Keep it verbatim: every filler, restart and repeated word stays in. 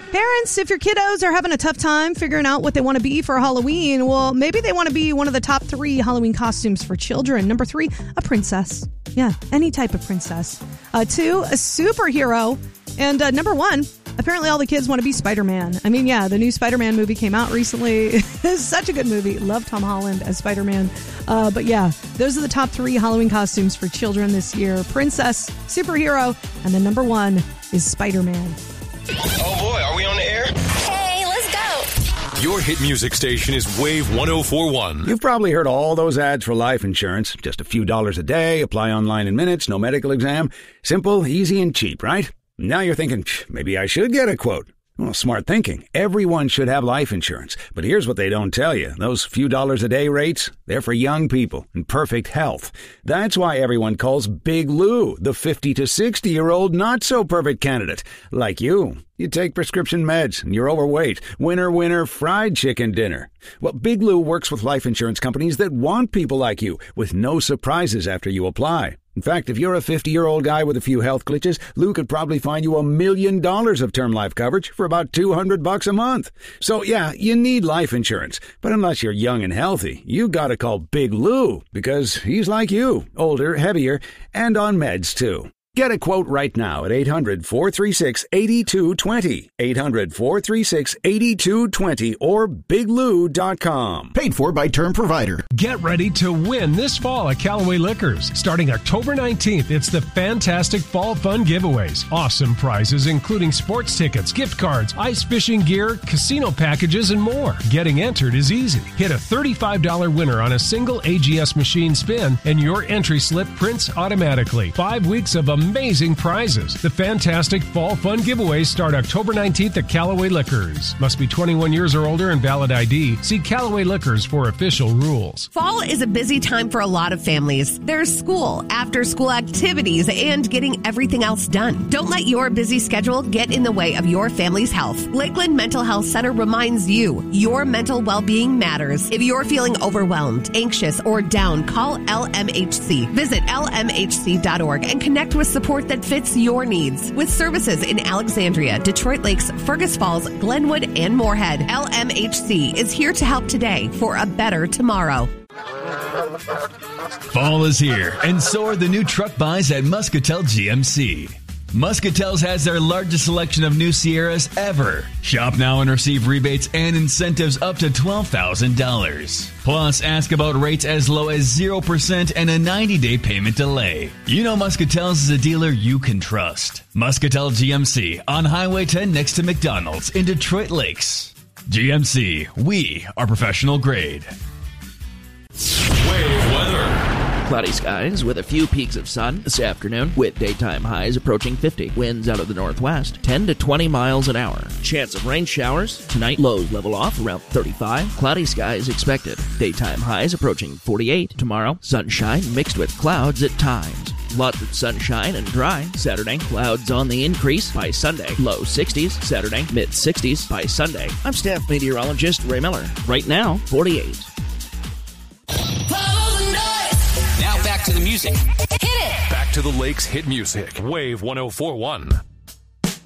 Parents, if your kiddos are having a tough time figuring out what they want to be for Halloween, well, maybe they want to be one of the top three Halloween costumes for children. Number three, a princess. Yeah, any type of princess. Uh, two, a superhero. And uh, number one, apparently all the kids want to be Spider-Man. I mean, yeah, the new Spider-Man movie came out recently. It's such a good movie. Love Tom Holland as Spider-Man. Uh, but yeah, those are the top three Halloween costumes for children this year. Princess, superhero, and the number one is Spider-Man. Oh boy, are we on the air? Hey, let's go. Your hit music station is Wave one oh four one. You've probably heard all those ads for life insurance. Just a few dollars a day, apply online in minutes, no medical exam. Simple, easy, and cheap, right? Now you're thinking, maybe I should get a quote. Well, smart thinking. Everyone should have life insurance. But here's what they don't tell you. Those few dollars a day rates, they're for young people in perfect health. That's why everyone calls Big Lou the fifty to sixty-year-old not-so-perfect candidate. Like you. You take prescription meds and you're overweight. Winner, winner, fried chicken dinner. Well, Big Lou works with life insurance companies that want people like you with no surprises after you apply. In fact, if you're a fifty-year-old guy with a few health glitches, Lou could probably find you a million dollars of term life coverage for about two hundred bucks a month. So yeah, you need life insurance. But unless you're young and healthy, you gotta call Big Lou because he's like you, older, heavier, and on meds too. Get a quote right now at eight hundred, four three six, eight two two zero, eight hundred, four three six, eight two two zero, or big lou dot com. Paid for by Term Provider. Get ready to win this fall at Callaway Liquors. Starting October nineteenth, it's the Fantastic Fall Fun Giveaways. Awesome prizes including sports tickets, gift cards, ice fishing gear, casino packages, and more. Getting entered is easy. Hit a thirty-five dollars winner on a single A G S machine spin, and your entry slip prints automatically. Five weeks of amazing prizes. The Fantastic Fall Fun Giveaways start October nineteenth at Callaway Liquors. Must be twenty-one years or older and valid I D. See Callaway Liquors for official rules. Fall is a busy time for a lot of families. There's school, after-school activities, and getting everything else done. Don't let your busy schedule get in the way of your family's health. Lakeland Mental Health Center reminds you your mental well-being matters. If you're feeling overwhelmed, anxious, or down, call L M H C. Visit L M H C dot org and connect with support that fits your needs. With services in Alexandria, Detroit Lakes, Fergus Falls, Glenwood, and Moorhead, L M H C is here to help today for a better tomorrow. Fall is here, and so are the new truck buys at Muscatel G M C. Muscatels has their largest selection of new Sierras ever. Shop now and receive rebates and incentives up to twelve thousand dollars. Plus, ask about rates as low as zero percent and a ninety-day payment delay. You know Muscatels is a dealer you can trust. Muscatel G M C on Highway ten next to McDonald's in Detroit Lakes. G M C, we are professional grade. Wave weather. Cloudy skies with a few peaks of sun this afternoon with daytime highs approaching fifty. Winds out of the northwest, ten to twenty miles an hour. Chance of rain showers. Tonight, lows level off around thirty-five. Cloudy skies expected. Daytime highs approaching forty-eight. Tomorrow, sunshine mixed with clouds at times. Lots of sunshine and dry. Saturday, clouds on the increase by Sunday. Low sixties. Saturday, mid sixties by Sunday. I'm staff meteorologist Ray Miller. Right now, forty-eight. Now back to the music. Hit it. Back to the Lakes hit music. Wave one oh four one.